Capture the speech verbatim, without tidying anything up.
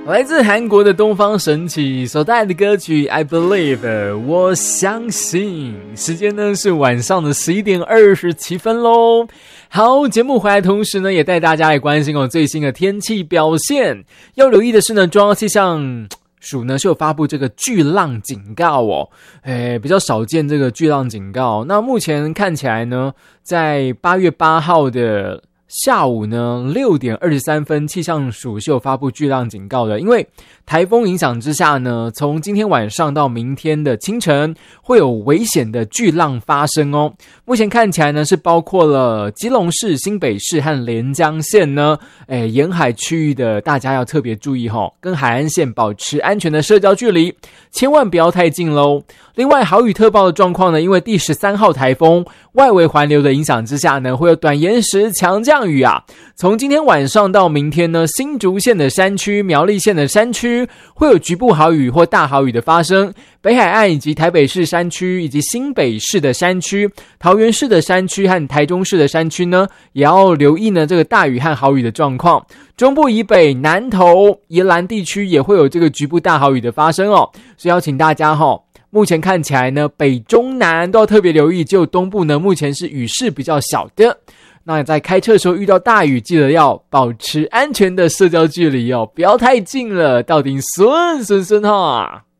来自韩国的东方神起所带来的歌曲 I Believe 我相信。时间呢是晚上的十一点二十七分咯。好，节目回来同时呢也带大家来关心哦最新的天气表现。要留意的是呢中央气象署呢是有发布这个巨浪警告哦，诶，比较少见这个巨浪警告。那目前看起来呢在八月八号的下午呢六点二十三分，气象署是有发布巨浪警告的。因为台风影响之下呢，从今天晚上到明天的清晨会有危险的巨浪发生哦。目前看起来呢是包括了基隆市、新北市和连江县呢，诶，沿海区域的大家要特别注意齁，跟海岸线保持安全的社交距离，千万不要太近咯。另外豪雨特报的状况呢，因为第十三号台风外围环流的影响之下呢，会有短延时强降雨啊。从今天晚上到明天呢，新竹县的山区、苗栗县的山区会有局部豪雨或大豪雨的发生。北海岸以及台北市山区以及新北市的山区、桃园市的山区和台中市的山区呢，也要留意呢这个大雨和豪雨的状况。中部以北、南投、宜兰地区也会有这个局部大豪雨的发生哦，所以要请大家齁。目前看起来呢，北中南都要特别留意，只有东部呢目前是雨势比较小的。那在开车的时候遇到大雨，记得要保持安全的社交距离哦，不要太近了，到底顺顺顺哈。